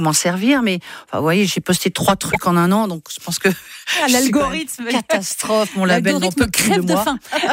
m'en servir, mais enfin, vous voyez, j'ai posté 3 trucs en un an, donc je pense que l'algorithme, catastrophe, mon label n'en peut plus de moi.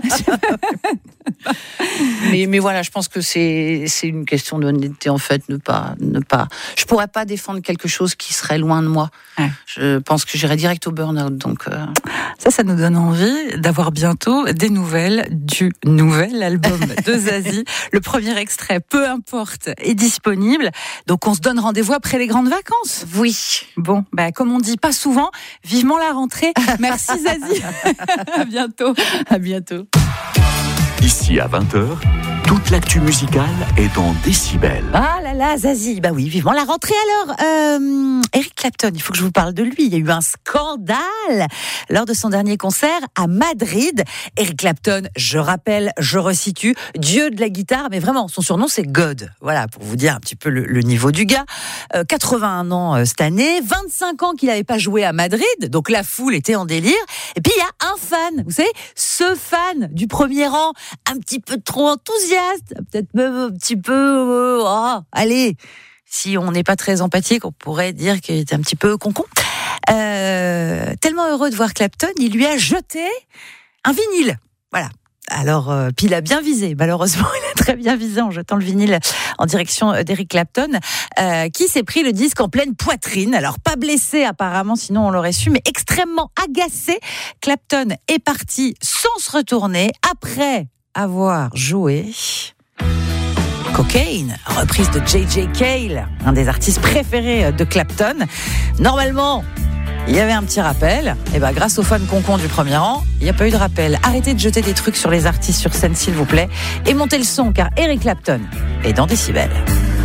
mais voilà, je pense que c'est une question d'honnêteté en fait, ne pas. Je pourrais pas défendre quelque chose qui serait loin de moi. Ouais. Je pense que j'irais direct au burn-out. Donc ça nous donne envie d'avoir bientôt des nouvelles du nouvel album de Zazie. Le premier extrait, peu importe, est disponible. Donc on se donne rendez-vous après les grandes vacances. Oui. Bon, comme on dit pas souvent, vivement la rentrée. Merci Zazie. À bientôt. À bientôt. Ici à 20h, toute l'actu musicale est dans Décibel. Ah là là, Zazie, oui, vivement la rentrée alors. Eric Clapton, il faut que je vous parle de lui. Il y a eu un scandale lors de son dernier concert à Madrid. Eric Clapton, je rappelle, je resitue, dieu de la guitare, mais vraiment, son surnom c'est God. Voilà, pour vous dire un petit peu le niveau du gars. 81 ans cette année, 25 ans qu'il n'avait pas joué à Madrid, donc la foule était en délire. Et puis il y a un fan, vous savez, ce fan du premier rang, un petit peu trop enthousiaste, peut-être même un petit peu... allez, si on n'est pas très empathique, on pourrait dire qu'il était un petit peu concon. Tellement heureux de voir Clapton, il lui a jeté un vinyle. Voilà. Alors, puis il a bien visé, malheureusement, il a très bien visé en jetant le vinyle en direction d'Eric Clapton, qui s'est pris le disque en pleine poitrine. Alors, pas blessé apparemment, sinon on l'aurait su, mais extrêmement agacé. Clapton est parti sans se retourner après avoir joué Cocaine, reprise de J.J. Cale, un des artistes préférés de Clapton. Normalement, il y avait un petit rappel. Et grâce aux fans concons du premier rang, il n'y a pas eu de rappel. Arrêtez de jeter des trucs sur les artistes sur scène, s'il vous plaît, et montez le son, car Eric Clapton est dans Décibel.